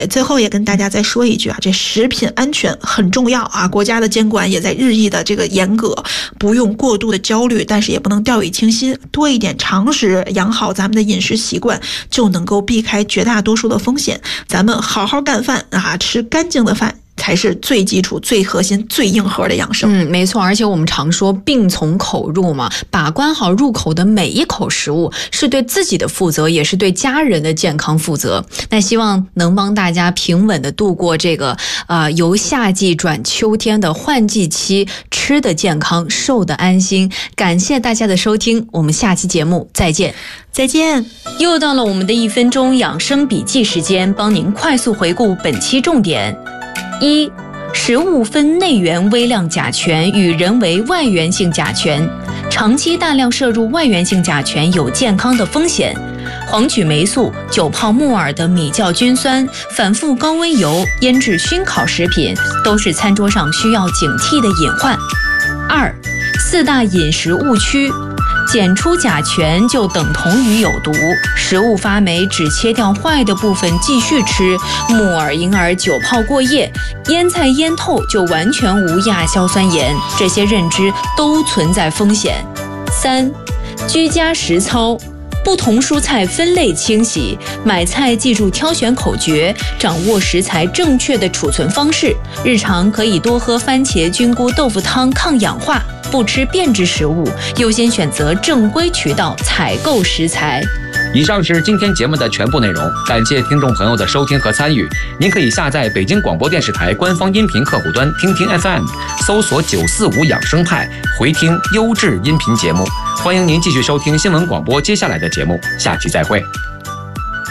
最后也跟大家再说一句啊，这食品安全很重要啊，国家的监管也在日益的这个严格，不用过度的焦虑，但是也不能掉以轻心，多一点常识，养好咱们的饮食习惯，就能够避开绝大多数的风险。咱们好好干饭啊，吃干净的饭，才是最基础、最核心、最硬核的养生。 没错，而且我们常说病从口入嘛，把关好入口的每一口食物，是对自己的负责，也是对家人的健康负责。那希望能帮大家平稳的度过这个由夏季转秋天的换季期，吃的健康，瘦的安心。感谢大家的收听，我们下期节目再见。 再见。 又到了我们的1分钟养生笔记时间，帮您快速回顾本期重点。1. 食物分内源微量甲醛与人为外源性甲醛，长期大量摄入外源性甲醛有健康的风险。黄曲霉素、久泡木耳的米酵菌酸、反复高温油、腌制熏烤食品都是餐桌上需要警惕的隐患。2. 4大饮食误区。检出甲醛就等同于有毒，食物发霉只切掉坏的部分继续吃，木耳、银耳久泡过夜，腌菜腌透就完全无亚硝酸盐，这些认知都存在风险。3. 居家实操。不同蔬菜分类清洗，买菜记住挑选口诀，掌握食材正确的储存方式。日常可以多喝番茄菌菇豆腐汤抗氧化，不吃变质食物，优先选择正规渠道采购食材。 以上是今天节目的全部内容，感谢听众朋友的收听和参与。您可以下载北京广播电视台官方音频客户端听听 FM， 搜索945养生派，回听优质音频节目。欢迎您继续收听新闻广播接下来的节目，下期再会。